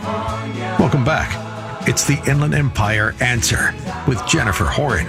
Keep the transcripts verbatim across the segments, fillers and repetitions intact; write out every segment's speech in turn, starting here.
Welcome back. It's the Inland Empire Answer with Jennifer Horan.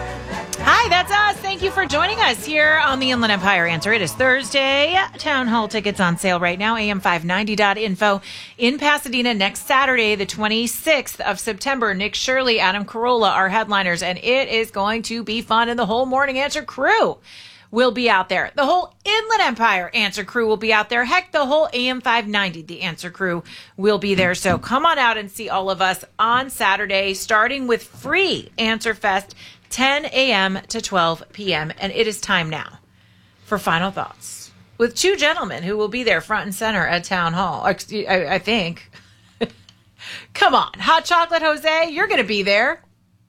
Hi, that's us. Thank you for joining us here on the Inland Empire Answer. It is Thursday. Town Hall tickets on sale right now. A M five ninety dot info in Pasadena next Saturday, the twenty-sixth of September. Nick Shirley, Adam Carolla are headliners, and it is going to be fun. And the whole Morning Answer crew will be out there. The whole Inland Empire Answer crew will be out there. Heck, the whole A M five ninety, the Answer crew, will be there. So come on out and see all of us on Saturday, starting with free Answer Fest, ten a.m. to twelve p.m. And it is time now for Final Thoughts with two gentlemen who will be there front and center at Town Hall. I, I think. Come on. Hot Chocolate Jose, you're going to be there.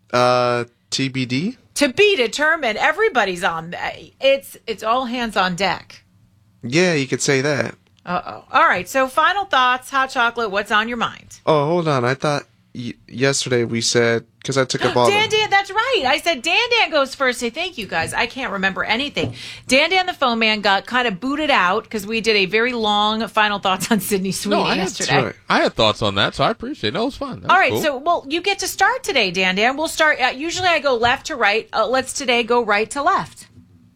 Uh, T B D? To be determined. Everybody's on. It's it's all hands on deck. Yeah, you could say that. Uh-oh. All right, so final thoughts, Hot Chocolate, what's on your mind? Oh, hold on. I thought y- yesterday we said, because I took a ball. Dan Dan, that's right. I said Dan Dan goes first. Say thank you, guys. I can't remember anything. Dan Dan the phone man got kind of booted out because we did a very long final thoughts on Sydney Sweeney no, I yesterday. Had, I had thoughts on that, so I appreciate it. No, it was fun. That All was right, cool. so, well, you get to start today, Dan Dan. We'll start, uh, usually I go left to right. Uh, let's today go right to left.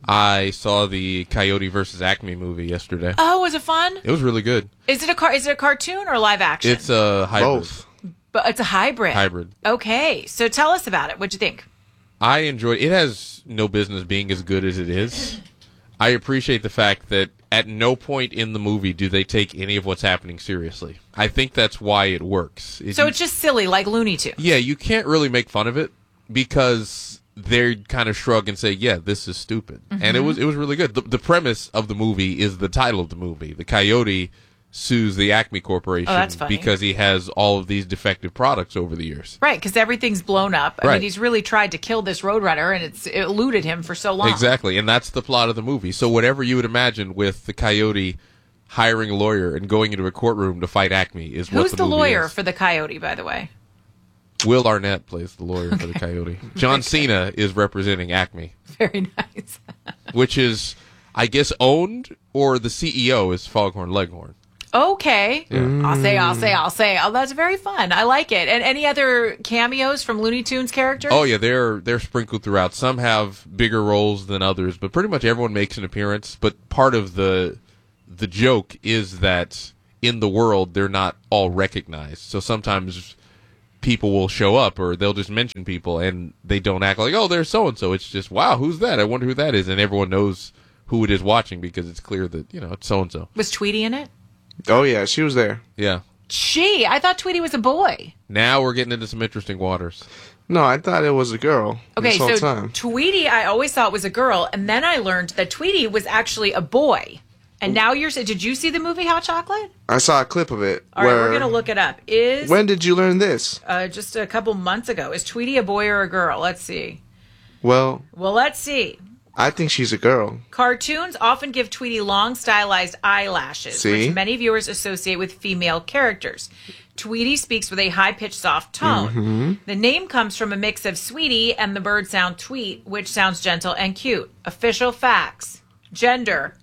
I saw the Coyote versus Acme movie yesterday. Oh, was it fun? It was really good. Is it a car? Is it a cartoon or live action? It's a hybrid. Both. But it's a hybrid. Hybrid. Okay, so tell us about it. What'd you think? I enjoyed it. It has no business being as good as it is. I appreciate the fact that at no point in the movie do they take any of what's happening seriously. I think that's why it works. If So you- it's just silly, like Looney Tunes. Yeah, you can't really make fun of it because they kind of shrug and say, "Yeah, this is stupid," Mm-hmm. and it was it was really good. The, the premise of the movie is the title of the movie. The coyote sues the Acme Corporation Oh, that's funny. because he has all of these defective products over the years. Right, because everything's blown up. I Right. mean, he's really tried to kill this Roadrunner, and it's it eluded him for so long. Exactly, and that's the plot of the movie. So whatever you would imagine with the coyote hiring a lawyer and going into a courtroom to fight Acme is what Who's the, the movie lawyer is. for the Coyote, by the way? Will Arnett plays the lawyer for the coyote. John Cena is representing Acme, Very nice. which is, I guess, owned, or the C E O is Foghorn Leghorn. Okay. I'll say, I'll say, I'll say. Oh, that's very fun. I like it. And any other cameos from Looney Tunes characters? Oh yeah, they're they're sprinkled throughout. Some have bigger roles than others, but pretty much everyone makes an appearance. But part of the the joke is that in the world they're not all recognized. So sometimes people will show up, or they'll just mention people, and they don't act like, oh, there's so and so. It's just, wow, who's that? I wonder who that is, and everyone knows who it is watching because it's clear that, you know, it's so and so. Was Tweety in it? Oh, yeah, she was there. Yeah. Gee, I thought Tweety was a boy. Now we're getting into some interesting waters. No, I thought it was a girl Okay, this whole so time. Tweety, I always thought was a girl, and then I learned that Tweety was actually a boy. And now you're saying, did you see the movie Hot Chocolate? I saw a clip of it. All right, where, we're going to look it up. Is When did you learn this? uh, just a couple months ago. Is Tweety a boy or a girl? Let's see. Well, Well, let's see. I think she's a girl. Cartoons often give Tweety long, stylized eyelashes, See? which many viewers associate with female characters. Tweety speaks with a high-pitched, soft tone. Mm-hmm. The name comes from a mix of sweetie and the bird sound tweet, which sounds gentle and cute. Official facts. Gender,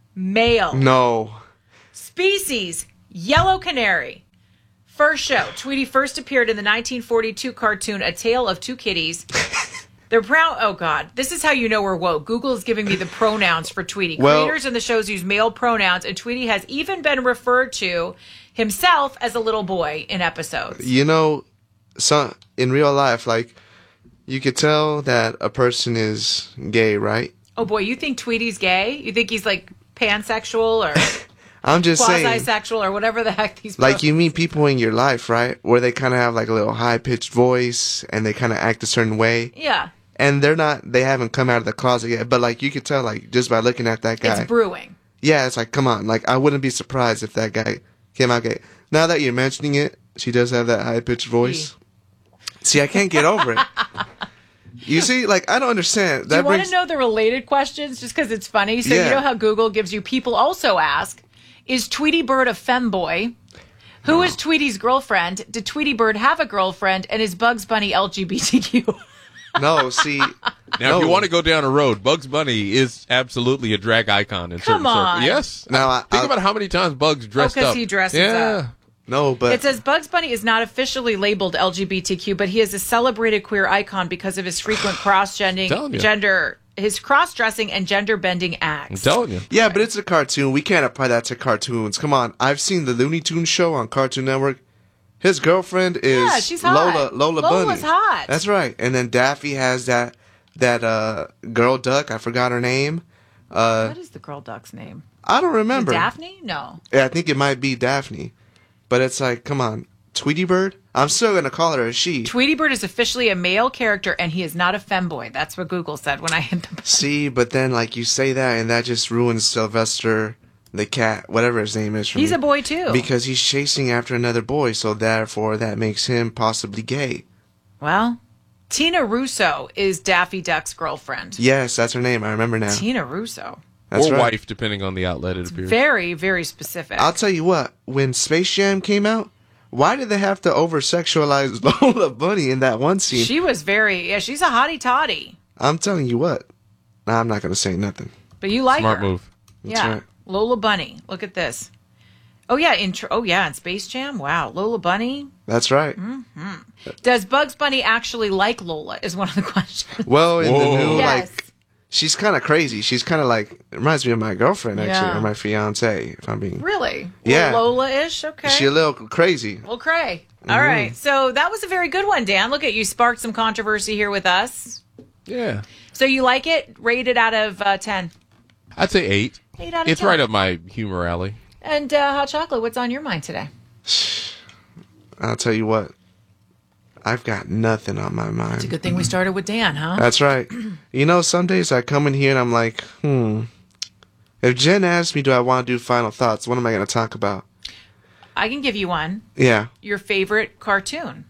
male. No. Species, yellow canary. First show, Tweety first appeared in the nineteen forty-two cartoon A Tale of Two Kitties. They're proud. Oh, God. This is how you know we're woke. Google is giving me the pronouns for Tweety. Well- Creators in the shows use male pronouns, and Tweety has even been referred to himself as a little boy in episodes. You know, so in real life, like, you could tell that a person is gay, right? Oh, boy. You think Tweety's gay? You think he's, like, pansexual or I'm just saying. quasi-sexual or whatever the heck these Like, you pronouns- meet people in your life, right? Where they kind of have, like, a little high-pitched voice, and they kind of act a certain way. Yeah. And they're not, they haven't come out of the closet yet. But, like, you could tell, like, just by looking at that guy. It's brewing. Yeah, it's like, come on. Like, I wouldn't be surprised if that guy came out gay. Now that you're mentioning it, she does have that high-pitched voice. See, I can't get over it. You see, like, I don't understand. Do That you want brings, to know the related questions just because it's funny? So Yeah. you know how Google gives you, people also ask, is Tweety Bird a femboy? Who is Tweety's girlfriend? Did Tweety Bird have a girlfriend? And is Bugs Bunny L G B T Q? No, see. Now, no. if you want to go down a road, Bugs Bunny is absolutely a drag icon in Come certain on. circles. Yes. Now, I, Think I, about how many times Bugs dressed Oh, 'cause up. he dresses yeah. up. No, but It says Bugs Bunny is not officially labeled L G B T Q, but he is a celebrated queer icon because of his frequent cross-gending, Telling you. gender, his cross-dressing and gender-bending acts. I'm telling you. yeah, but it's a cartoon. We can't apply that to cartoons. Come on, I've seen the Looney Tunes show on Cartoon Network. His girlfriend is Yeah, she's hot. Lola Lola Bunny. Lola's hot. That's right. And then Daffy has that that uh girl duck. I forgot her name. Uh, What is the girl duck's name? I don't remember. Daphne? No. Yeah, I think it might be Daphne. But it's like, come on, Tweety Bird? I'm still gonna call her a she. Tweety Bird is officially a male character, and he is not a femboy. That's what Google said when I hit the. See, but then like you say that, and that just ruins Sylvester the cat, whatever his name is. For He's me. a boy too. Because he's chasing after another boy, so therefore that makes him possibly gay. Well, Tina Russo is Daffy Duck's girlfriend. Yes, that's her name. I remember now. Tina Russo. That's or right. wife, depending on the outlet, it appears. Very, very specific. I'll tell you what. When Space Jam came out, why did they have to over sexualize Lola Bunny in that one scene? She was very, yeah, she's a hottie toddy. I'm telling you what. Nah, I'm not gonna say nothing. But you like Smart her. move. Yeah. right. Lola Bunny. Look at this. Oh, yeah. Intro. Oh, yeah. In Space Jam. Wow. Lola Bunny. That's right. Mm-hmm. Does Bugs Bunny actually like Lola? Is one of the questions. Well, in the Whoa. new Yes. like, she's kind of crazy. She's kind of like it reminds me of my girlfriend actually, Yeah. or my fiance. If I'm being, Really? Yeah. Lola ish? Okay. she a little crazy. Well, cray. All right. So that was a very good one, Dan. Look at you sparked some controversy here with us. Yeah. So you like it? Rated out of uh, ten. I'd say eight. Eight out of It's ten. right up my humor alley. And uh, Hot Chocolate, what's on your mind today? I'll tell you what. I've got nothing on my mind. It's a good thing we started with Dan, huh? That's right. You know, some days I come in here and I'm like, hmm. If Jen asks me, do I want to do final thoughts? What am I going to talk about? I can give you one. Yeah, Your favorite cartoon.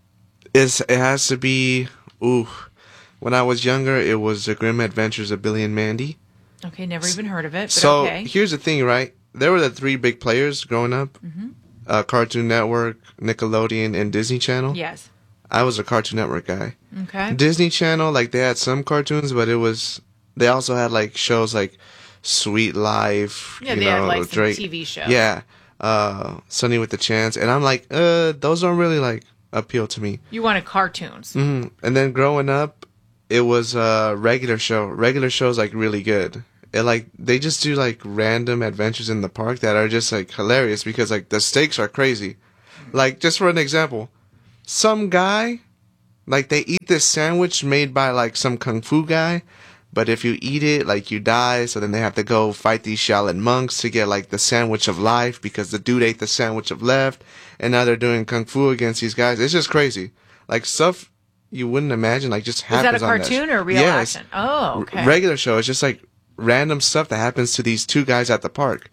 it's it has to be. Ooh, when I was younger, it was The Grim Adventures of Billy and Mandy. Okay, never even heard of it, but So okay. here's the thing, right? There were the three big players growing up: Mm-hmm. uh, Cartoon Network, Nickelodeon, and Disney Channel. Yes. I was a Cartoon Network guy. Okay. Disney Channel, like they had some cartoons, but it was they also had like shows like Sweet Life. Yeah, you they know, had like some Drake. T V shows. Yeah, uh, Sunny with the Chance, and I'm like, uh, those don't really like appeal to me. You wanted cartoons. hmm And then growing up, it was a regular show. Regular shows like really good. It like they just do like random adventures in the park that are just like hilarious because like the stakes are crazy. Like just for an example, some guy, like they eat this sandwich made by like some kung fu guy, but if you eat it, like you die. So then they have to go fight these Shaolin monks to get like the sandwich of life because the dude ate the sandwich of left, and now they're doing kung fu against these guys. It's just crazy, like stuff you wouldn't imagine, like just Is happens. that a on cartoon that or real yes. action? Oh, okay. Regular show. It's just like random stuff that happens to these two guys at the park.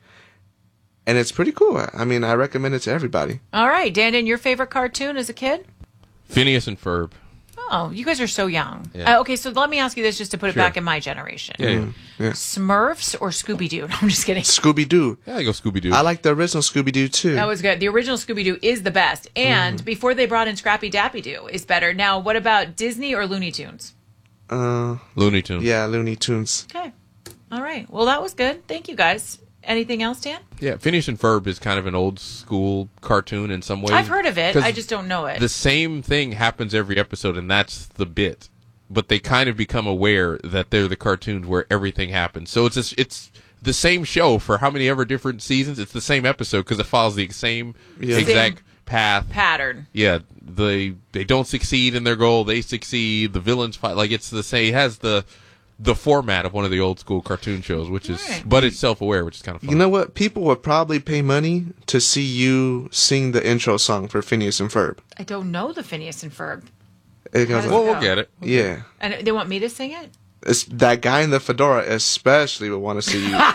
And it's pretty cool. I mean, I recommend it to everybody. All right, Dan, and your favorite cartoon as a kid? Phineas and Ferb. Oh, you guys are so young. Yeah. Uh, okay, so let me ask you this just to put it Sure. back in my generation. Yeah, yeah. Yeah. Smurfs or Scooby-Doo? No, I'm just kidding. Scooby Doo. Yeah, I go Scooby Doo. I like the original Scooby Doo too. That was good. The original Scooby-Doo is the best. And Mm-hmm. before they brought in Scrappy Dappy Doo is better. Now, what about Disney or Looney Tunes? uh, Looney Tunes. yeah, Looney Tunes. Okay. All right. Well, that was good. Thank you, guys. Anything else, Dan? Yeah, Phineas and Ferb is kind of an old school cartoon in some ways. I've heard of it. 'Cause I just don't know it. The same thing happens every episode, and that's the bit. But they kind of become aware that they're the cartoons where everything happens. So it's just, it's the same show for how many ever different seasons. It's the same episode because it follows the same Yeah. exact Same path. Pattern. Yeah, they they don't succeed in their goal. They succeed. The villains fight. Like it's the same. It has the the format of one of the old school cartoon shows, which is, Right. but it's self aware, which is kind of fun. You know what? People would probably pay money to see you sing the intro song for Phineas and Ferb. I don't know the Phineas and Ferb. It goes does like, well, it we'll go? get it. yeah. And they want me to sing it? It's, that guy in the fedora especially would want to see you.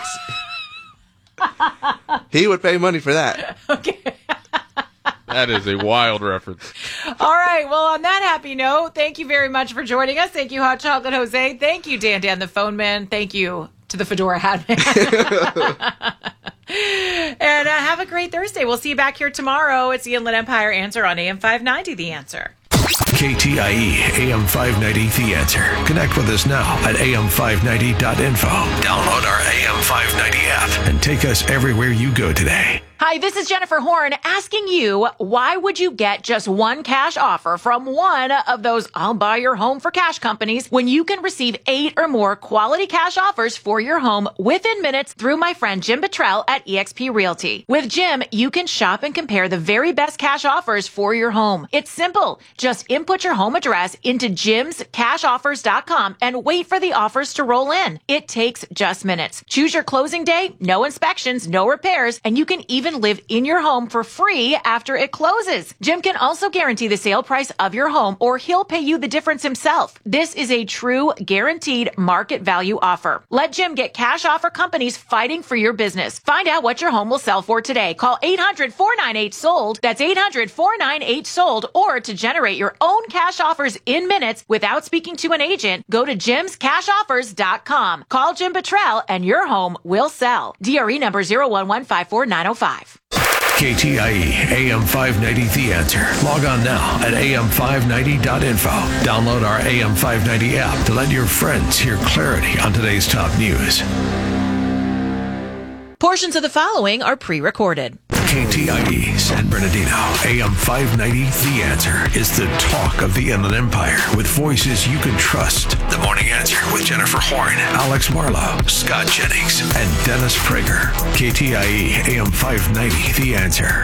He would pay money for that. Okay. That is a wild reference. All right. Well, on that happy note, thank you very much for joining us. Thank you, Hot Chocolate Jose. Thank you, Dan Dan the Phone Man. Thank you to the Fedora Hat Man. And uh, have a great Thursday. We'll see you back here tomorrow. It's the Inland Empire Answer on A M five ninety, The Answer. K T I E A M five ninety The Answer. Connect with us now at A M five ninety dot info. Download our A M five ninety app and take us everywhere you go today. Hi, this is Jennifer Horn asking you, why would you get just one cash offer from one of those I'll buy your home for cash companies when you can receive eight or more quality cash offers for your home within minutes through my friend Jim Buttrell at eXp Realty? With Jim, you can shop and compare the very best cash offers for your home. It's simple. Just input your home address into jims cash offers dot com and wait for the offers to roll in. It takes just minutes. Choose your closing day, no inspections, no repairs, and you can even live in your home for free after it closes. Jim can also guarantee the sale price of your home, or he'll pay you the difference himself. This is a true guaranteed market value offer. Let Jim get cash offer companies fighting for your business. Find out what your home will sell for today. Call eight hundred, four nine eight, sold. That's eight hundred, four nine eight, sold. Or to generate your own cash offers in minutes without speaking to an agent, go to jims cash offers dot com. Call Jim Buttrell and your home will sell. D R E number zero one one five four nine zero five. K T I E A M five ninety The Answer. Log on now at A M five ninety dot info. Download our A M five ninety app to let your friends hear clarity on today's top news. Portions of the following are pre-recorded. K T I E San Bernardino, A M five ninety The Answer is the talk of the Inland Empire with voices you can trust. The Morning Answer with Jennifer Horn, Alex Marlowe, Scott Jennings, and Dennis Prager. K T I E A M five ninety The Answer.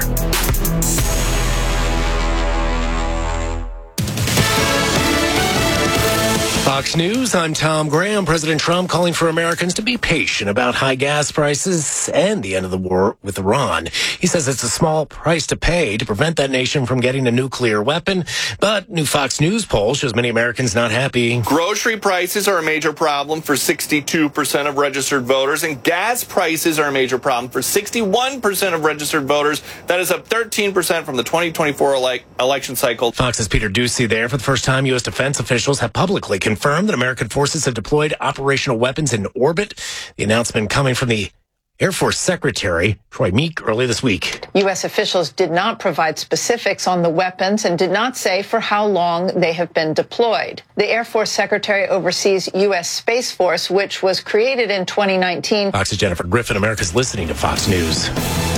Fox News, I'm Tom Graham. President Trump calling for Americans to be patient about high gas prices and the end of the war with Iran. He says it's a small price to pay to prevent that nation from getting a nuclear weapon. But new Fox News poll shows many Americans not happy. Grocery prices are a major problem for sixty-two percent of registered voters, and gas prices are a major problem for sixty-one percent of registered voters. That is up thirteen percent from the twenty twenty-four ele- election cycle. Fox's Peter Ducey there. For the first time, U S defense officials have publicly confirmed confirmed that American forces have deployed operational weapons in orbit. The announcement coming from the Air Force Secretary Troy Meek early this week. U S officials did not provide specifics on the weapons and did not say for how long they have been deployed. The Air Force Secretary oversees U S Space Force, which was created in twenty nineteen. Fox's Jennifer Griffin. America's listening to Fox News.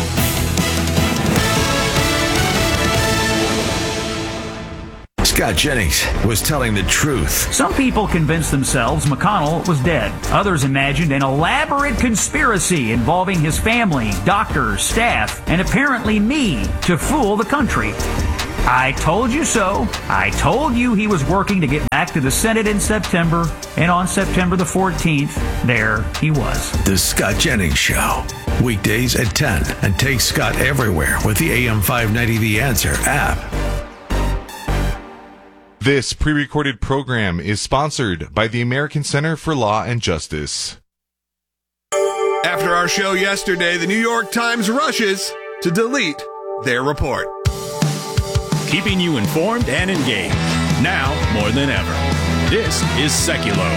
Scott Jennings was telling the truth. Some people convinced themselves McConnell was dead. Others imagined an elaborate conspiracy involving his family, doctors, staff, and apparently me to fool the country. I told you so. I told you he was working to get back to the Senate in September, and on September the fourteenth, there he was. The Scott Jennings Show. Weekdays at ten, and take Scott everywhere with the A M five ninety The Answer app. This pre-recorded program is sponsored by the American Center for Law and Justice. After our show yesterday, the New York Times rushes to delete their report. Keeping you informed and engaged, now more than ever. This is Seculo.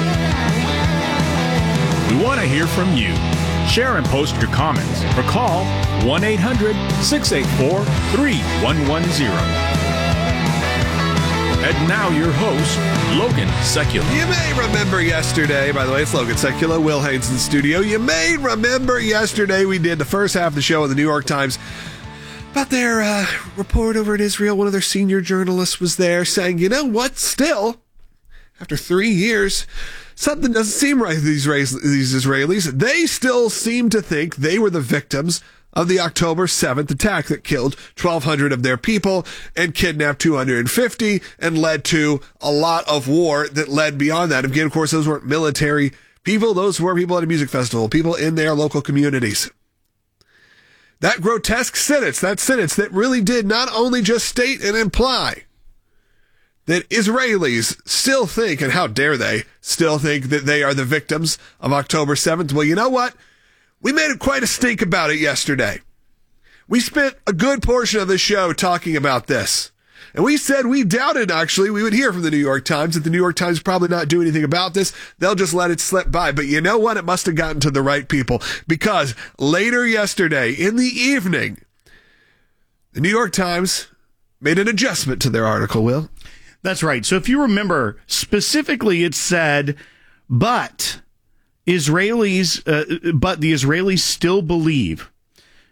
We want to hear from you. Share and post your comments or call one eight hundred, six eight four, three one one zero. And now your host, Logan Secula. You may remember yesterday, by the way, it's Logan Secula, Will Haynes in the studio. You may remember yesterday we did the first half of the show in the New York Times about their uh, report over in Israel. One of their senior journalists was there saying, you know what, still, after three years, something doesn't seem right with these, these Israelis. They still seem to think they were the victims of the October seventh attack that killed twelve hundred of their people and kidnapped two hundred fifty and led to a lot of war that led beyond that. Again, of course, those weren't military people. Those were people at a music festival, people in their local communities. That grotesque sentence, that sentence that really did not only just state and imply that Israelis still think, and how dare they, still think that they are the victims of October seventh. Well, you know what? We made quite a stink about it yesterday. We spent a good portion of the show talking about this. And we said we doubted, actually, we would hear from the New York Times that the New York Times probably not do anything about this. They'll just let it slip by. But you know what? It must have gotten to the right people. Because later yesterday, in the evening, the New York Times made an adjustment to their article, Will. That's right. So if you remember, specifically it said, but Israelis, uh, but the Israelis still believe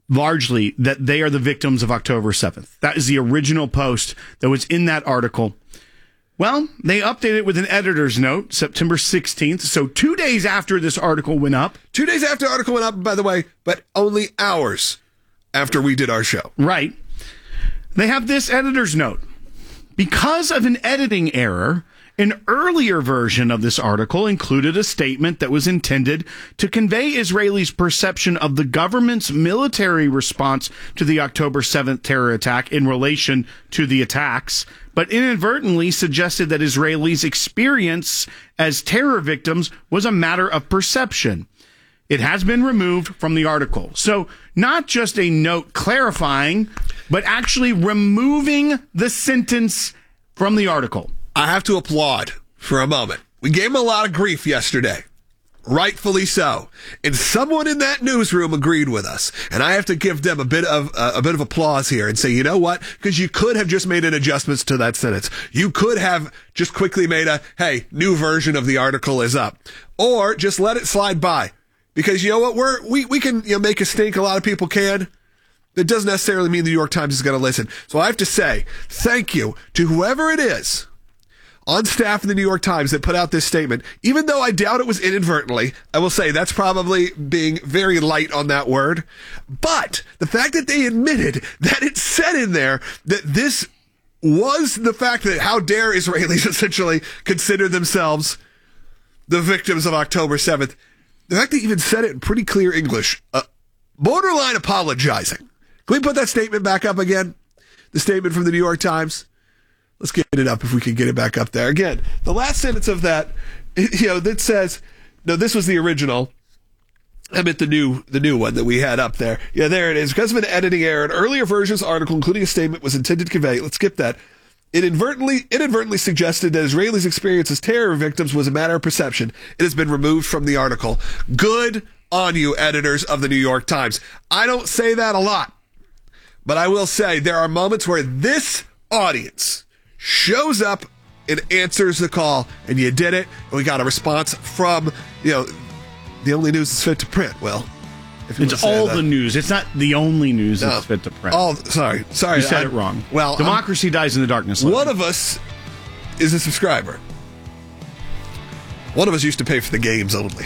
largely that they are the victims of October seventh. That is the original post that was in that article. Well, they updated it with an editor's note, September sixteenth. So two days after this article went up. Two days after the article went up, by the way, but only hours after we did our show. Right. They have this editor's note. Because of an editing error, an earlier version of this article included a statement that was intended to convey Israelis' perception of the government's military response to the October seventh terror attack in relation to the attacks, but inadvertently suggested that Israelis' experience as terror victims was a matter of perception. It has been removed from the article. So not just a note clarifying, but actually removing the sentence from the article. I have to applaud for a moment. We gave him a lot of grief yesterday. Rightfully so. And someone in that newsroom agreed with us. And I have to give them a bit of uh, a bit of applause here and say, you know what? Because you could have just made an adjustments to that sentence. You could have just quickly made a, hey, new version of the article is up. Or just let it slide by. Because you know what? We're, we, we can you know, make a stink. A lot of people can. That doesn't necessarily mean the New York Times is going to listen. So I have to say thank you to whoever it is on staff in the New York Times that put out this statement. Even though I doubt it was inadvertently, I will say that's probably being very light on that word. But the fact that they admitted that it said in there that this was the fact that how dare Israelis essentially consider themselves the victims of October seventh. The fact they even said it in pretty clear English, uh, borderline apologizing. Can we put that statement back up again? The statement from the New York Times. Let's get it up if we can get it back up there. Again, the last sentence of that, you know, that says, no, this was the original. I meant the new, the new one that we had up there. Yeah, there it is. Because of an editing error, an earlier version's article, including a statement, was intended to convey, let's skip that. It inadvertently, inadvertently suggested that Israelis' experience as terror victims was a matter of perception. It has been removed from the article. Good on you, editors of the New York Times. I don't say that a lot, but I will say there are moments where this audience shows up and answers the call, and you did it, and we got a response from, you know, the only news that's fit to print. Well, if it's all the news. It's not the only news no. that's fit to print. Oh, sorry. Sorry. You said I, it wrong. Well, democracy I'm, dies in the darkness. Lately. One of us is a subscriber. One of us used to pay for the games only.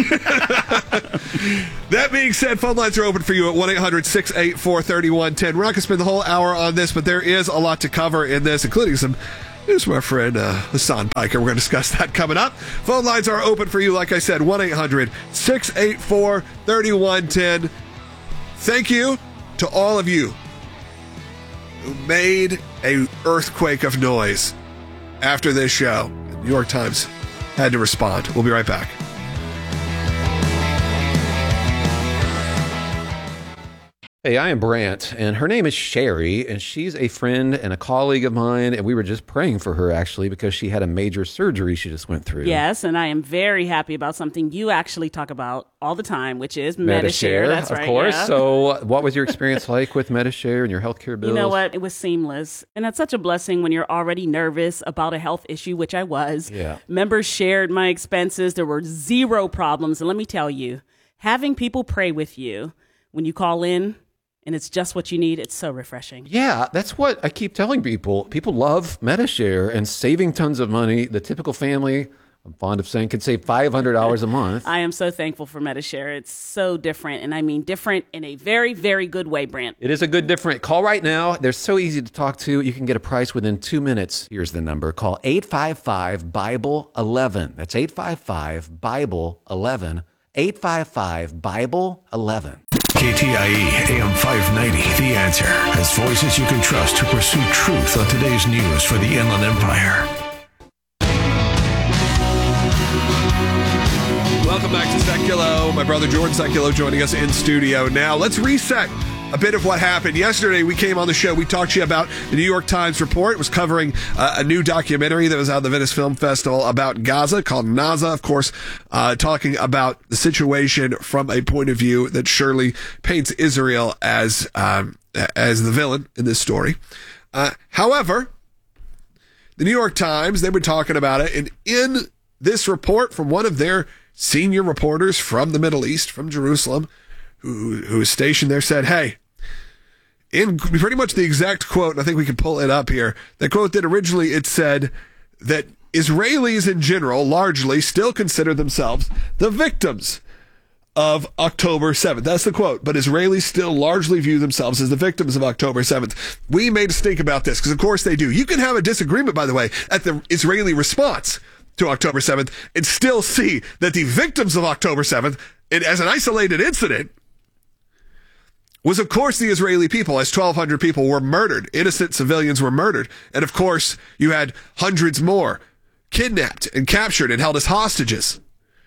That being said, phone lines are open for you at one eight hundred six eight four three one one zero. We're not going to spend the whole hour on this, but there is a lot to cover in this, including some news from our friend uh, Hassan Piker. We're going to discuss that coming up. Phone lines are open for you, like I said, one eight hundred six eight four three one one zero. Thank you to all of you who made a earthquake of noise after this show. The New York Times had to respond. We'll be right back. Hey, I am Brant, and her name is Sherry, and she's a friend and a colleague of mine, and we were just praying for her, actually, because she had a major surgery she just went through. Yes, and I am very happy about something you actually talk about all the time, which is Medi-Share. Medi-Share, That's of right, course. yeah. So what was your experience like with Medi-Share and your healthcare bills? You know what? It was seamless, and that's such a blessing when you're already nervous about a health issue, which I was. Yeah. Members shared my expenses. There were zero problems, and let me tell you, having people pray with you when you call in, and it's just what you need. It's so refreshing. Yeah, that's what I keep telling people. People love Medi-Share and saving tons of money. The typical family, I'm fond of saying, could save five hundred dollars a month. I am so thankful for Medi-Share. It's so different, and I mean different in a very, very good way, Brant. It is a good different. Call right now. They're so easy to talk to. You can get a price within two minutes. Here's the number. Call eight five five Bible eleven. That's eight five five Bible eleven. eight five five Bible eleven. K T I E A M five ninety, The Answer, has voices you can trust to pursue truth on today's news for the Inland Empire. Welcome back to Seculo. My brother Jordan Seculo joining us in studio now. Let's reset a bit of what happened. Yesterday, we came on the show. We talked to you about the New York Times report. It was covering uh, a new documentary that was out of the Venice Film Festival about Gaza called Naza, of course, uh, talking about the situation from a point of view that surely paints Israel as um, as the villain in this story. Uh, however, the New York Times, they were talking about it, and in this report from one of their senior reporters from the Middle East, from Jerusalem, who who is stationed there, said, hey, in pretty much the exact quote, and I think we can pull it up here, the quote that originally it said that Israelis in general largely still consider themselves the victims of October seventh. That's the quote. But Israelis still largely view themselves as the victims of October seventh. We made a stink about this because, of course, they do. You can have a disagreement, by the way, at the Israeli response to October seventh and still see that the victims of October seventh, and as an isolated incident, was, of course, the Israeli people, as twelve hundred people were murdered. Innocent civilians were murdered. And, of course, you had hundreds more kidnapped and captured and held as hostages.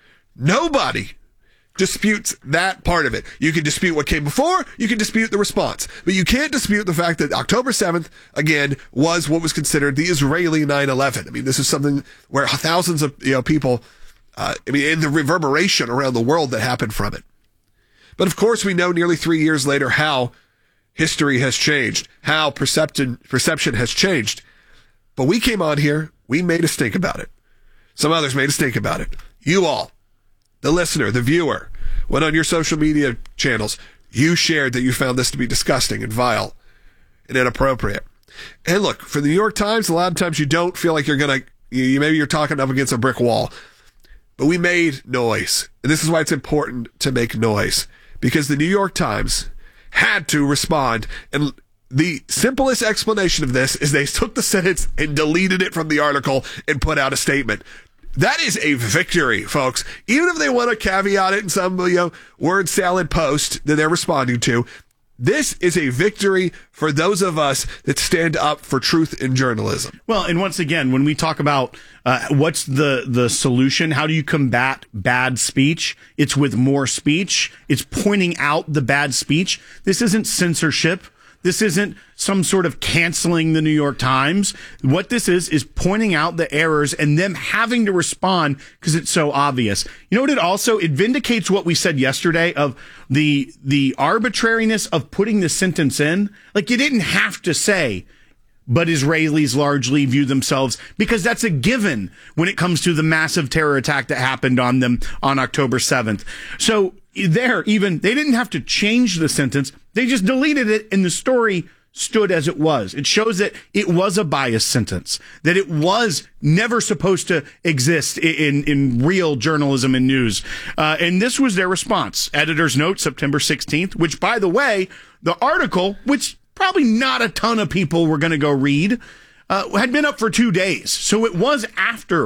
Nobody disputes that part of it. You can dispute what came before, you can dispute the response, but you can't dispute the fact that October seventh, again, was what was considered the Israeli nine eleven. I mean, this is something where thousands of you know people, uh, I mean, and the reverberation around the world that happened from it. But of course, we know nearly three years later how history has changed, how perception, perception has changed. But we came on here, we made a stink about it. Some others made a stink about it. You all, the listener, the viewer, went on your social media channels. You shared that you found this to be disgusting and vile and inappropriate. And look, for the New York Times, a lot of times you don't feel like you're going to, you, maybe you're talking up against a brick wall. But we made noise. And this is why it's important to make noise. Because the New York Times had to respond. And the simplest explanation of this is they took the sentence and deleted it from the article and put out a statement. That is a victory, folks. Even if they want to caveat it in some you know, word salad post that they're responding to, this is a victory for those of us that stand up for truth in journalism. Well, and once again, when we talk about uh, what's the, the solution, how do you combat bad speech? It's with more speech. It's pointing out the bad speech. This isn't censorship. This isn't some sort of canceling the New York Times. What this is, is pointing out the errors and them having to respond because it's so obvious. You know what it also, it vindicates what we said yesterday of the, the arbitrariness of putting the sentence in. Like you didn't have to say, but Israelis largely view themselves, because that's a given when it comes to the massive terror attack that happened on them on October seventh. So there, even, they didn't have to change the sentence. They just deleted it and the story stood as it was. It shows that it was a biased sentence, that it was never supposed to exist in, in real journalism and news. Uh, and this was their response. Editor's note, September sixteenth, which, by the way, the article, which probably not a ton of people were going to go read, uh, had been up for two days. So it was after